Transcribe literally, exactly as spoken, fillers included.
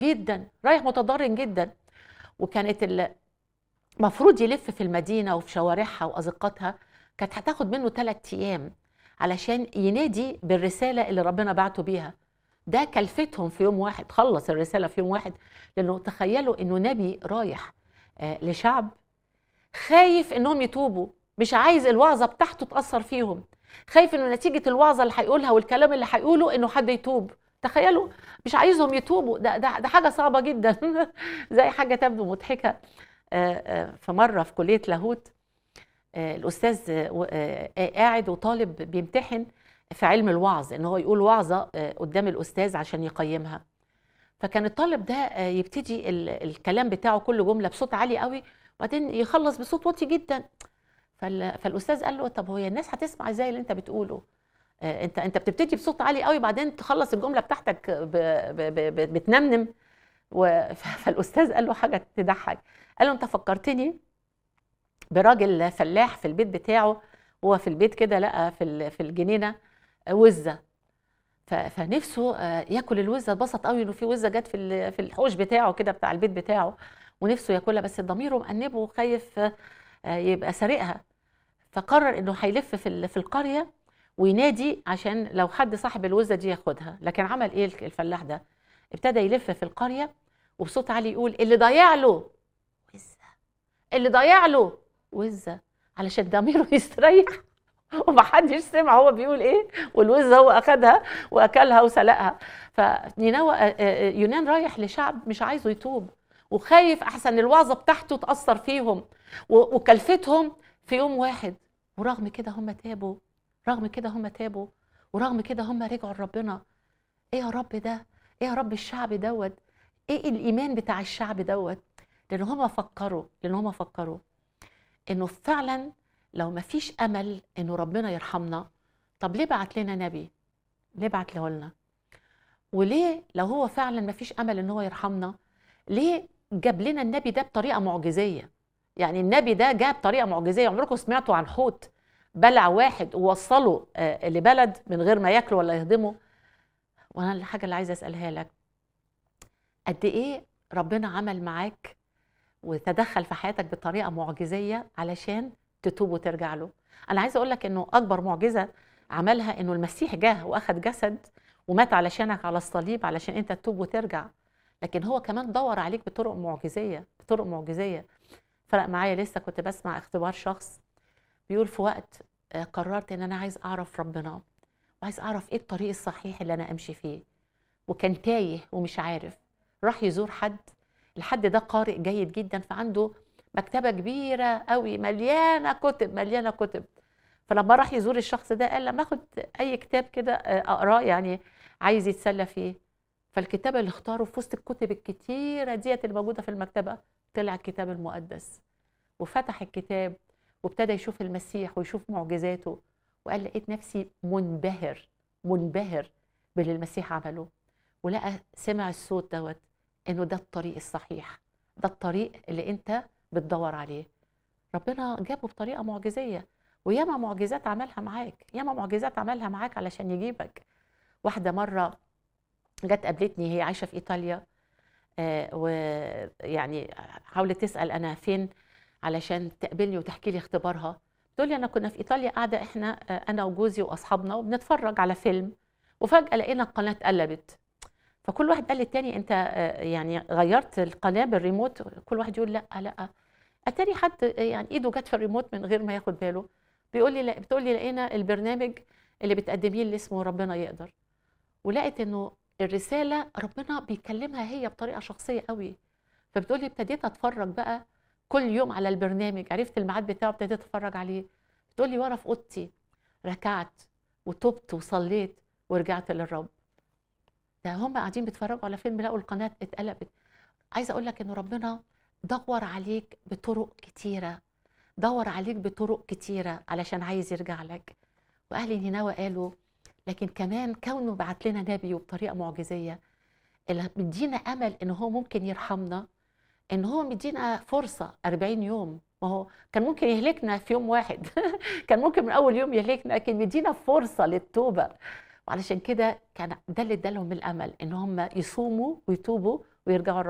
جدا، رايح متضرر جدا. وكانت المفروض يلف في المدينه وفي شوارعها وازقتها، كانت هتاخد منه ثلاث ايام علشان ينادي بالرساله اللي ربنا بعته بيها. ده كلفتهم في يوم واحد، خلص الرساله في يوم واحد. لانه تخيلوا انه نبي رايح آه لشعب خايف انهم يتوبوا، مش عايز الوعظه بتاعته تاثر فيهم، خايف انه نتيجه الوعظه اللي هيقولها والكلام اللي هيقوله انه حد يتوب. تخيلوا، مش عايزهم يتوبوا. ده ده, ده حاجه صعبه جدا. زي حاجه تبدو مضحكه. آه، آه، في مره في كليه لاهوت، آه، الاستاذ آه، آه، قاعد وطالب بيمتحن في علم الوعظ ان هو يقول وعظه آه، قدام الاستاذ عشان يقيمها. فكان الطالب ده آه، يبتدي ال- الكلام بتاعه كل جمله بصوت عالي قوي، وبعدين يخلص بصوت واطي جدا. فال- فالاستاذ قال له طب هو الناس هتسمع ازاي اللي انت بتقوله؟ آه، انت انت بتبتدي بصوت عالي قوي بعدين تخلص الجمله بتاعتك ب- ب- ب- بتنمنم. و- فالاستاذ قال له حاجه تضحك، قال له انت فكرتني براجل فلاح في البيت بتاعه. هو في البيت كده لقى في ال- في الجنينه وزه، ف- فنفسه آه، ياكل الوزه. اتبسط قوي انه في وزه جت في ال- في الحوش بتاعه كده بتاع البيت بتاعه، ونفسه ياكلها، بس ضميره مأنبه وخايف آه، يبقى سارقها. فقرر انه هيلف في ال- في القريه وينادي عشان لو حد صاحب الوزه دي ياخدها. لكن عمل ايه الفلاح ده؟ ابتدى يلف في القريه وبصوت عالي يقول اللي ضيع له وزه، اللي ضيع له وزه، علشان ضميره يستريح. ومحدش سمع هو بيقول ايه، والوزه هو اخدها واكلها وسلقها. فنينوى آه، آه، يونان رايح لشعب مش عايزه يتوب، وخايف احسن الوعظه بتاعته تاثر فيهم و- وكلفتهم في يوم واحد. ورغم كده هم تابوا، رغم كده هم تابوا ورغم كده هم رجعوا لربنا. ايه يا رب ده؟ ايه يا رب الشعب دوت؟ ايه الايمان بتاع الشعب دوت؟ لان هم فكروا لان هم فكروا انه فعلا لو ما فيش امل انه ربنا يرحمنا، طب ليه بعت لنا نبي؟ ليه بعت له لنا؟ وليه لو هو فعلا ما فيش امل ان هو يرحمنا، ليه جاب لنا النبي ده بطريقه معجزيه؟ يعني النبي ده جاب بطريقه معجزيه. عمركم سمعتوا عن حوت بلع واحد ووصله آه، لبلد من غير ما ياكله ولا يهضمه؟ وانا الحاجه اللي عايزه اسالها لك، قد ايه ربنا عمل معاك وتدخل في حياتك بطريقه معجزيه علشان تتوب وترجع له؟ انا عايزه اقول لك انه اكبر معجزه عملها انه المسيح جه واخد جسد ومات علشانك على الصليب علشان انت تتوب وترجع. لكن هو كمان دور عليك بطرق معجزيه، بطرق معجزيه. فرق معايا، لسه كنت بسمع اختبار شخص بيقول في وقت آه، قررت ان انا عايز اعرف ربنا، وعايز اعرف ايه الطريق الصحيح اللي انا امشي فيه، وكان تايه ومش عارف. راح يزور حد، الحد ده قارئ جيد جدا، فعنده مكتبة كبيرة قوي مليانة كتب مليانة كتب. فلما راح يزور الشخص ده قال لما اخد اي كتاب كده آه، اقراه، يعني عايز يتسلى فيه. فالكتاب اللي اختاره في وسط الكتب الكتيرة ديت اللي موجودة في المكتبة طلع الكتاب المقدس. وفتح الكتاب وابتدى يشوف المسيح ويشوف معجزاته، وقال لقيت نفسي منبهر منبهر باللي المسيح عمله. ولقى سمع الصوت دوت انه ده الطريق الصحيح، ده الطريق اللي انت بتدور عليه. ربنا جابه بطريقه معجزيه. وياما معجزات عملها معاك، ياما معجزات عملها معاك علشان يجيبك. واحده مره جت قابلتني، هي عايشه في ايطاليا، آه ويعني حاولت تسال انا فين علشان تقابلني وتحكي لي اختبارها. تقول لي انا كنا في ايطاليا قاعده احنا آه، انا وجوزي واصحابنا وبنتفرج على فيلم، وفجاه لقينا القناه اتقلبت. فكل واحد قال للتاني انت آه، يعني غيرت القناه بالريموت؟ كل واحد يقول لا لا. اتاري حد آه، يعني ايده جت في الريموت من غير ما ياخد باله. بيقول لي لا، بتقول لي لقينا البرنامج اللي بتقدميه اللي اسمه ربنا يقدر. ولقيت انه الرساله ربنا بيكلمها هي بطريقه شخصيه قوي. فبتقول لي ابتديت اتفرج بقى كل يوم على البرنامج، عرفت الميعاد بتاعه ابتديت اتفرج عليه. بتقول لي وانا في اوضتي ركعت وتبت وصليت ورجعت للرب. ده هم قاعدين بيتفرجوا على فيلم لقوا القناة اتقلبت. عايزة اقول لك ان ربنا دور عليك بطرق كتيرة، دور عليك بطرق كتيرة علشان عايز يرجع لك. واهل نينوى قالوا لكن كمان كونه بعت لنا نبي وبطريقة معجزية اللي مدينا امل ان هو ممكن يرحمنا، ان هو مدينا فرصة أربعين يوم. ما هو كان ممكن يهلكنا في يوم واحد. كان ممكن من اول يوم يهلكنا، لكن مدينا فرصة للتوبة. وعلشان كده كان ده اللي ادالهم الامل ان هم يصوموا ويتوبوا ويرجعوا